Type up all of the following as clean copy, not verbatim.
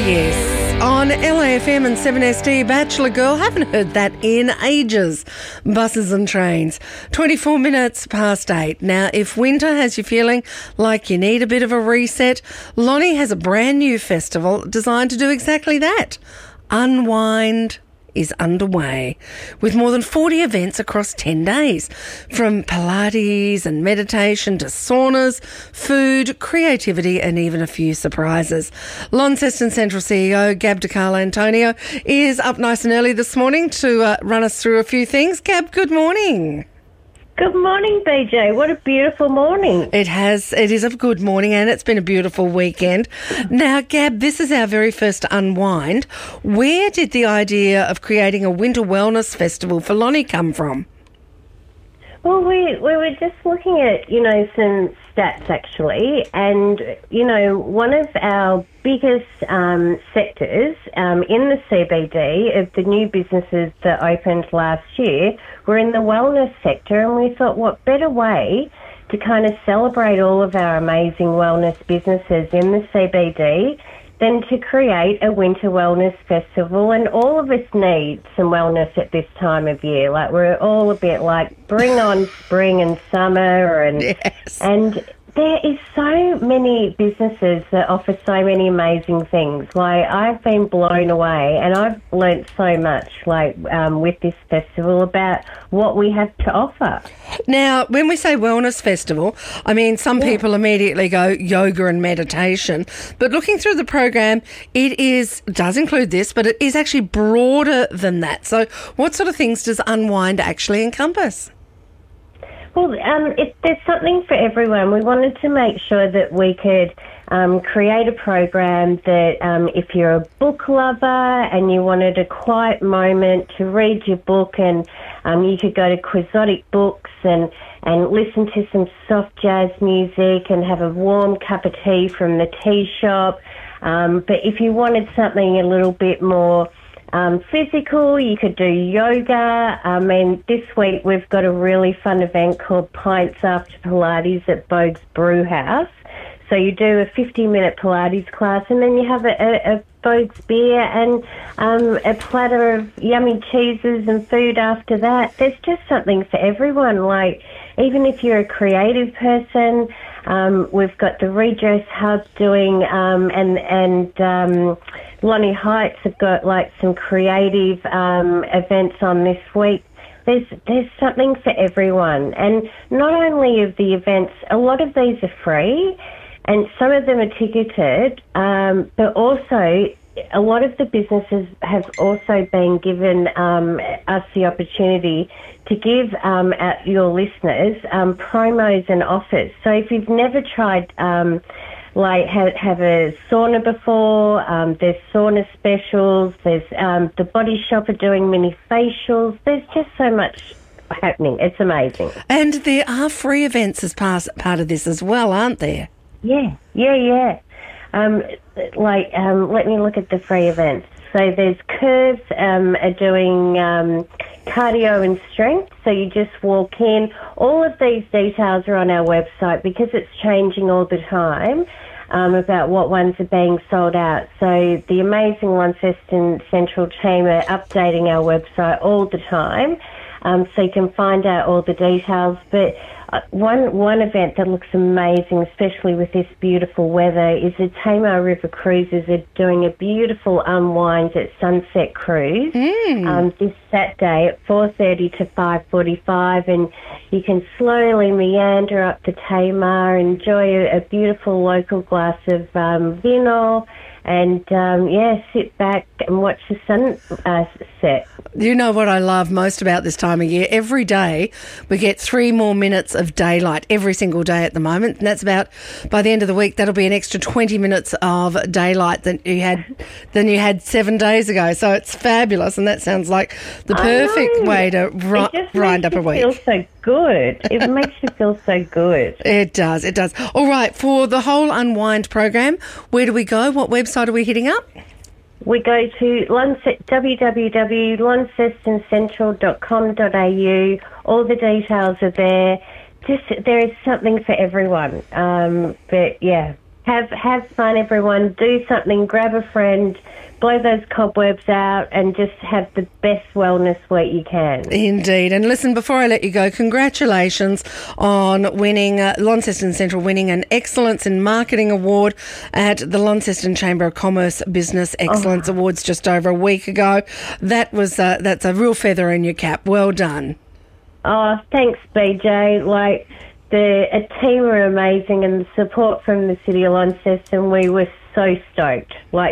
yes. On LAFM and 7SD, Bachelor Girl, haven't heard that in ages. Buses and trains. 24 minutes past 8. Now, if winter has you feeling like you need a bit of a reset, Lonnie has a brand new festival designed to do exactly that. Unwind is underway with more than 40 events across 10 days, from Pilates and meditation to saunas, food, creativity and even a few surprises. Launceston Central CEO Gab DiCarlo Antonio is up nice and early this morning to run us through a few things. Gab, good morning. Good morning, BJ. What a beautiful morning. It is a good morning and it's been a beautiful weekend. Now, Gab, this is our very first Unwind. Where did the idea of creating a winter wellness festival for Lonnie come from? Well, we were just looking at, some stats actually, and, one of our biggest sectors in the CBD of the new businesses that opened last year were in the wellness sector, and we thought what better way to kind of celebrate all of our amazing wellness businesses in the CBD than to create a winter wellness festival. And all of us need some wellness at this time of year. Like, we're all a bit like, bring on spring and summer, and yes. And there is so many businesses that offer so many amazing things. Like, I've been blown away, and I've learnt so much, with this festival about what we have to offer. Now, when we say wellness festival, I mean, some people immediately go yoga and meditation, but looking through the program, it does include this, but it is actually broader than that. So what sort of things does Unwind actually encompass? Well, there's something for everyone. We wanted to make sure that we could create a program that if you're a book lover and you wanted a quiet moment to read your book, and you could go to Quixotic Books and listen to some soft jazz music and have a warm cup of tea from the tea shop. But if you wanted something a little bit more physical, you could do yoga. This week we've got a really fun event called Pints After Pilates at Bogue's Brew House. So you do a 50-minute Pilates class, and then you have a Bogue's beer and a platter of yummy cheeses and food after that. There's just something for everyone. Like, even if you're a creative person, we've got the Redress Hub doing, and Lonnie Heights have got some creative events on this week. There's something for everyone. And not only of the events, a lot of these are free and some of them are ticketed, but also a lot of the businesses have also been given us the opportunity to give your listeners promos and offers. So if you've never tried have a sauna before, there's sauna specials, there's the Body Shop are doing mini facials. There's just so much happening. It's amazing. And there are free events as part of this as well, aren't there? Yeah. Let me look at the free events. So there's Curves are doing cardio and strength. So you just walk in. All of these details are on our website because it's changing all the time about what ones are being sold out. So the amazing Launceston Central team are updating our website all the time, so you can find out all the details. But one event that looks amazing, especially with this beautiful weather, is the Tamar River Cruises are doing a beautiful unwind at Sunset Cruise this Saturday at 4:30 to 5:45, and you can slowly meander up the Tamar, enjoy a beautiful local glass of vino, and sit back and watch the sunset. You know what I love most about this time of year? Every day we get 3 more minutes of daylight every single day at the moment, and that's about, by the end of the week, that'll be an extra 20 minutes of daylight than you had 7 days ago. So it's fabulous, and that sounds like the perfect way to wind up a week. It feels so good. It makes you feel so good. It does. All right, for the whole Unwind program, where do we go? What website are we hitting up? We go to www.launcestoncentral.com.au. All the details are there. There is something for everyone. But yeah, have fun, everyone. Do something, grab a friend, blow those cobwebs out and just have the best wellness week you can. Indeed. And listen, before I let you go, congratulations on winning, Launceston Central winning an Excellence in Marketing Award at the Launceston Chamber of Commerce Business Excellence Awards just over a week ago. That's a real feather in your cap. Well done. Oh, thanks, BJ. The team were amazing, and the support from the City of Launceston, we were so stoked.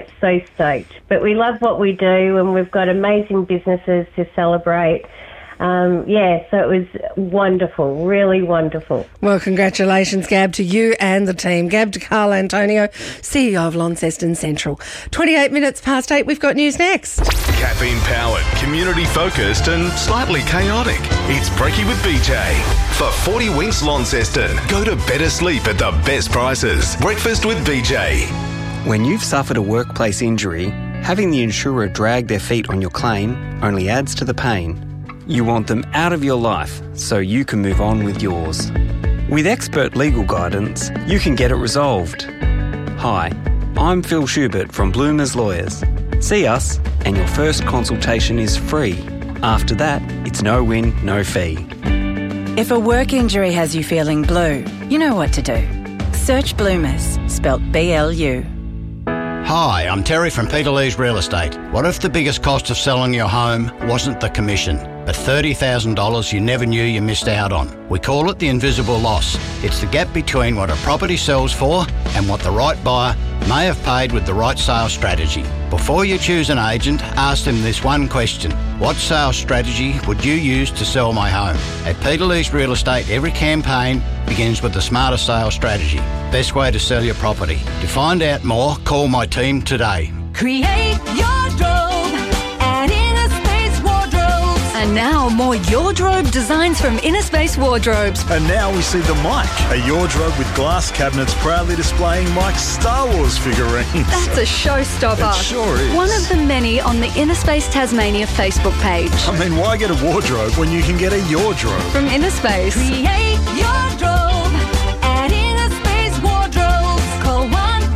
But we love what we do, and we've got amazing businesses to celebrate. So it was wonderful, really wonderful. Well, congratulations, Gab, to you and the team. Gab de Carl Antonio, CEO of Launceston Central. 28 minutes past 8, we've got news next. Caffeine-powered, community-focused and slightly chaotic. It's Brekkie with BJ. For 40 Winks Launceston, go to better sleep at the best prices. Breakfast with BJ. When you've suffered a workplace injury, having the insurer drag their feet on your claim only adds to the pain. You want them out of your life so you can move on with yours. With expert legal guidance, you can get it resolved. Hi, I'm Phil Schubert from Bloomers Lawyers. See us and your first consultation is free. After that, it's no win, no fee. If a work injury has you feeling blue, you know what to do. Search Bloomers, spelt B-L-U. Hi, I'm Terry from Peter Lee's Real Estate. What if the biggest cost of selling your home wasn't the commission, but $30,000 you never knew you missed out on? We call it the invisible loss. It's the gap between what a property sells for and what the right buyer may have paid with the right sales strategy. Before you choose an agent, ask them this one question. What sales strategy would you use to sell my home? At Peter Lee's Real Estate, every campaign begins with the smarter sales strategy. Best way to sell your property. To find out more, call my team today. Create your drobe at Inner Space Wardrobes. And now more Yordrobe designs from Inner Space Wardrobes. And now we see the Mike, a Yordrobe with glass cabinets proudly displaying Mike's Star Wars figurines. That's a showstopper. It sure is. One of the many on the Inner Space Tasmania Facebook page. I mean, why get a wardrobe when you can get a Yordrobe? From Inner Space. Create your drobe at Inner Space Wardrobes. Call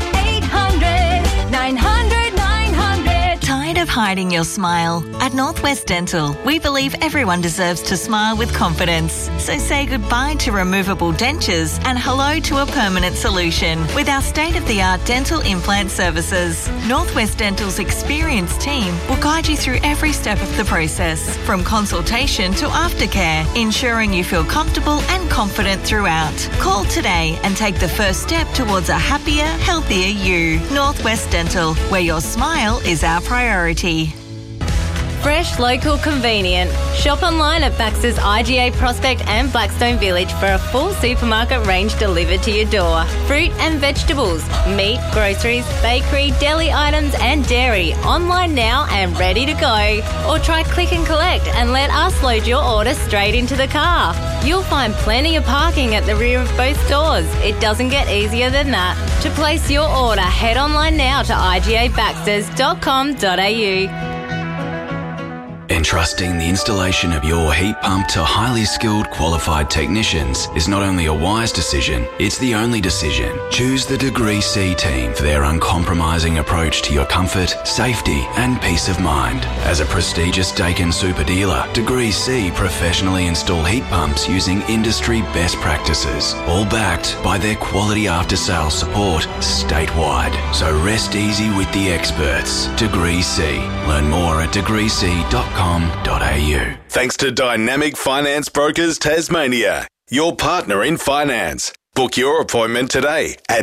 1-800-900-900. Tired of hiding your smile? At Northwest Dental, we believe everyone deserves to smile with confidence. So say goodbye to removable dentures and hello to a permanent solution with our state-of-the-art dental implant services. Northwest Dental's experienced team will guide you through every step of the process, from consultation to aftercare, ensuring you feel comfortable and confident throughout. Call today and take the first step towards a happier, healthier you. Northwest Dental, where your smile is our priority. Fresh, local, convenient. Shop online at Baxter's IGA Prospect and Blackstone Village for a full supermarket range delivered to your door. Fruit and vegetables, meat, groceries, bakery, deli items and dairy. Online now and ready to go. Or try click and collect and let us load your order straight into the car. You'll find plenty of parking at the rear of both stores. It doesn't get easier than that. To place your order, head online now to igabaxters.com.au. Entrusting the installation of your heat pump to highly skilled, qualified technicians is not only a wise decision, it's the only decision. Choose the Degree C team for their uncompromising approach to your comfort, safety and peace of mind. As a prestigious Daikin super dealer, Degree C professionally install heat pumps using industry best practices, all backed by their quality after-sales support statewide. So rest easy with the experts. Degree C. Learn more at degreec.com.au. Thanks to Dynamic Finance Brokers Tasmania, your partner in finance. Book your appointment today at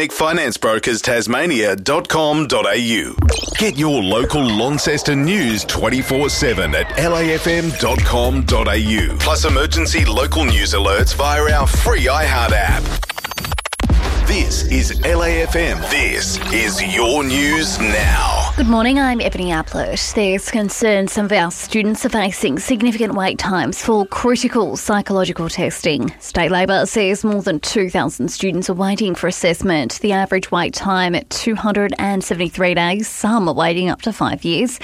dynamicfinancebrokers.tasmania.com.au. Get your local Launceston news 24/7 at lafm.com.au. Plus emergency local news alerts via our free iHeart app. This is LAFM. This is your news now. Good morning, I'm Ebony Aplett. There's concern some of our students are facing significant wait times for critical psychological testing. State Labor says more than 2,000 students are waiting for assessment. The average wait time at 273 days. Some are waiting up to 5 years.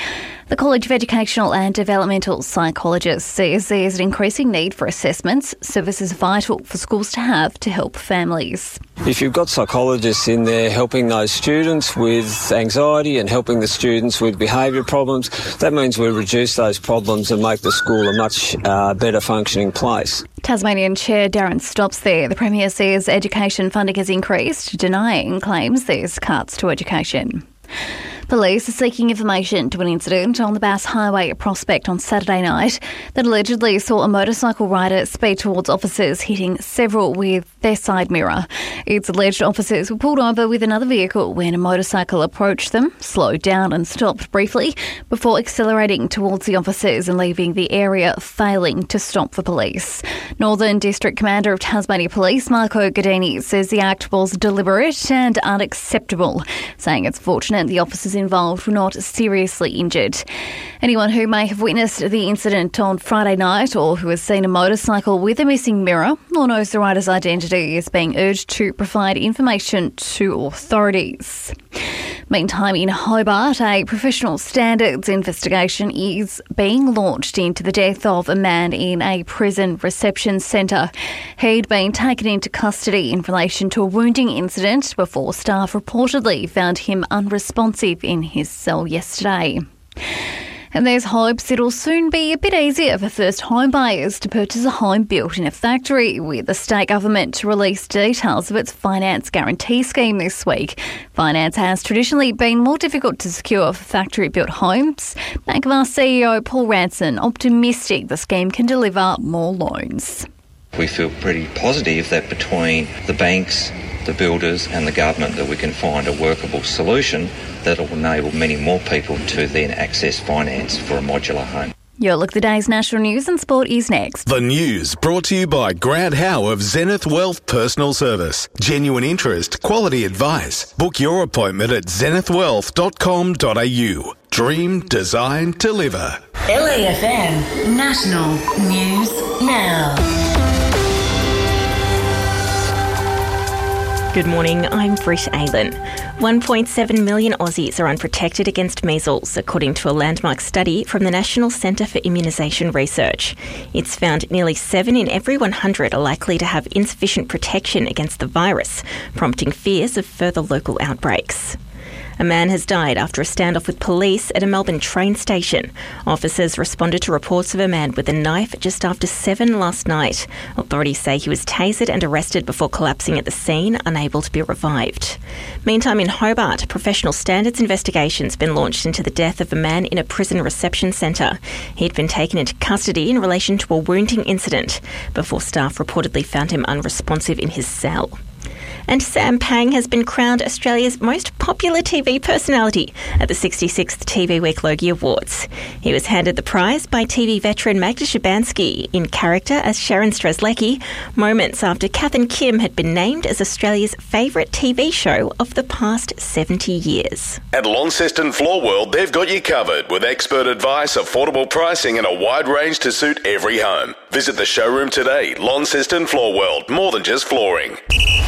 The College of Educational and Developmental Psychologists says there's an increasing need for assessments, services vital for schools to have to help families. If you've got psychologists in there helping those students with anxiety and helping the students with behaviour problems, that means we reduce those problems and make the school a much better functioning place. Tasmanian Chair Darren Stopps there. The Premier says education funding has increased, denying claims there's cuts to education. Police are seeking information to an incident on the Bass Highway at Prospect on Saturday night that allegedly saw a motorcycle rider speed towards officers, hitting several with their side mirror. It's alleged officers were pulled over with another vehicle when a motorcycle approached them, slowed down and stopped briefly before accelerating towards the officers and leaving the area, failing to stop the police. Northern District Commander of Tasmania Police, Marco Guardini, says the act was deliberate and unacceptable, saying it's fortunate the officers involved were not seriously injured. Anyone who may have witnessed the incident on Friday night or who has seen a motorcycle with a missing mirror or knows the rider's identity is being urged to provide information to authorities. Meantime, in Hobart, a professional standards investigation is being launched into the death of a man in a prison reception centre. He'd been taken into custody in relation to a wounding incident before staff reportedly found him unresponsive in his cell yesterday. And there's hopes it'll soon be a bit easier for first home buyers to purchase a home built in a factory, with the state government to release details of its finance guarantee scheme this week. Finance has traditionally been more difficult to secure for factory-built homes. Bank of our CEO Paul Ranson optimistic the scheme can deliver more loans. We feel pretty positive that between the banks, the builders and the government that we can find a workable solution that will enable many more people to then access finance for a modular home. Your Look, the day's national news and sport is next. The news brought to you by Grant Howe of Zenith Wealth Personal Service. Genuine interest, quality advice. Book your appointment at zenithwealth.com.au. Dream, design, deliver. LAFM National News Now. Good morning, I'm Britt Aylan. 1.7 million Aussies are unprotected against measles, according to a landmark study from the National Centre for Immunisation Research. It's found nearly 7 in every 100 are likely to have insufficient protection against the virus, prompting fears of further local outbreaks. A man has died after a standoff with police at a Melbourne train station. Officers responded to reports of a man with a knife just after 7 last night. Authorities say he was tasered and arrested before collapsing at the scene, unable to be revived. Meantime, in Hobart, a professional standards investigation has been launched into the death of a man in a prison reception centre. He'd been taken into custody in relation to a wounding incident before staff reportedly found him unresponsive in his cell. And Sam Pang has been crowned Australia's most popular TV personality at the 66th TV Week Logie Awards. He was handed the prize by TV veteran Magda Szubanski in character as Sharon Strzelecki, moments after Kath and Kim had been named as Australia's favourite TV show of the past 70 years. At Launceston Floor World, they've got you covered with expert advice, affordable pricing and a wide range to suit every home. Visit the showroom today. Launceston Floor World, more than just flooring.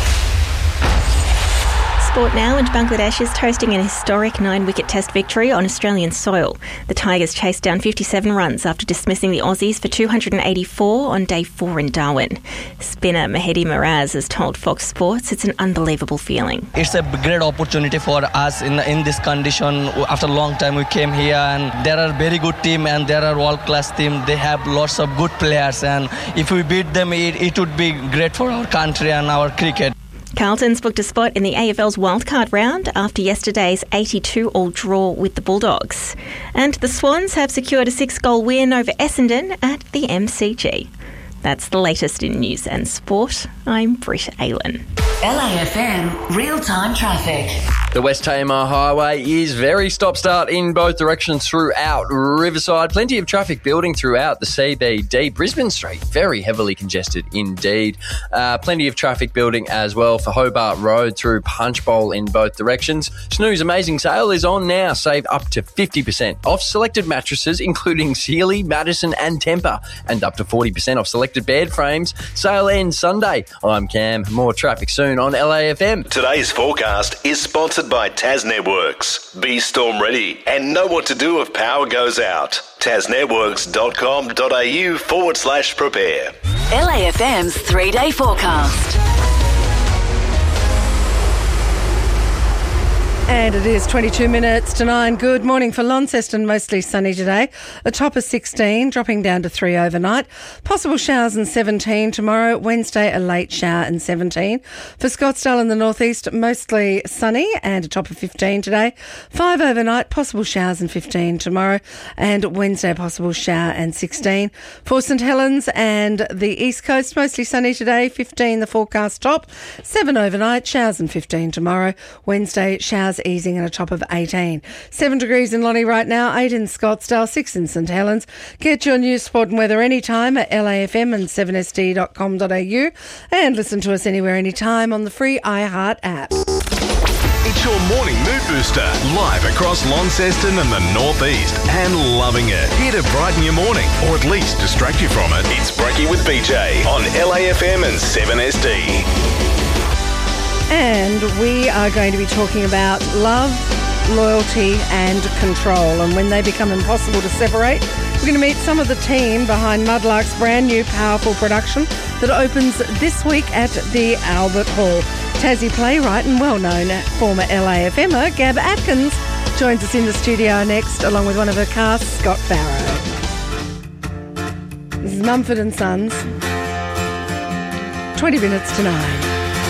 Sport now, and Bangladesh is toasting an historic 9-wicket test victory on Australian soil. The Tigers chased down 57 runs after dismissing the Aussies for 284 on day 4 in Darwin. Spinner Mahedi Miraz has told Fox Sports it's an unbelievable feeling. It's a great opportunity for us in this condition. After a long time we came here, and there are very good team and there are world-class team. They have lots of good players, and if we beat them, it would be great for our country and our cricket. Carlton's booked a spot in the AFL's wildcard round after yesterday's 82-all draw with the Bulldogs. And the Swans have secured a 6-goal win over Essendon at the MCG. That's the latest in news and sport. I'm Britt Aylan. LAFM real-time traffic. The West Tamar Highway is very stop-start in both directions throughout Riverside. Plenty of traffic building throughout the CBD. Brisbane Street, very heavily congested indeed. Plenty of traffic building as well for Hobart Road through Punchbowl in both directions. Snooze Amazing Sale is on now. Save up to 50% off selected mattresses, including Sealy, Madison and Tempur, and up to 40% off selected bed frames. Sale ends Sunday. I'm Cam. More traffic soon on LAFM. Today's forecast is sponsored sponsored by Tas Networks. Be storm ready and know what to do if power goes out. tasnetworks.com.au/prepare. LAFM's 3-day forecast. And it is 22 minutes to 9. Good morning for Launceston. Mostly sunny today. A top of 16, dropping down to 3 overnight. Possible showers and 17 tomorrow. Wednesday, a late shower and 17. For Scottsdale in the northeast, mostly sunny and a top of 15 today. 5 overnight, possible showers and 15 tomorrow. And Wednesday, possible shower and 16. For St Helens and the east coast, mostly sunny today. 15 the forecast top. 7 overnight, showers and 15 tomorrow. Wednesday, showers easing and a top of 18. 7 degrees in Lonnie right now, 8 in Scottsdale, 6 in St Helens. Get your news, sport and weather anytime at LAFM and 7sd.com.au and listen to us anywhere, anytime on the free iHeart app. It's your morning mood booster, live across Launceston and the northeast, and loving it. Here to brighten your morning, or at least distract you from it. It's Breaky with BJ on LAFM and 7SD. And we are going to be talking about love, loyalty and control, and when they become impossible to separate. We're going to meet some of the team behind Mudlark's brand new powerful production that opens this week at the Albert Hall. Tassie playwright and well-known former LAFMer Gab Atkins joins us in the studio next, along with one of her cast, Scott Farrow. This is Mumford & Sons, 20 minutes to 9.